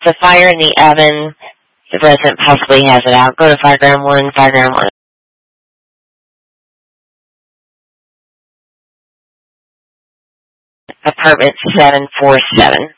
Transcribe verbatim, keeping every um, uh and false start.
the fire in the oven, the resident possibly has it out. Go to Fireground one, Fireground one. Apartment seven four seven.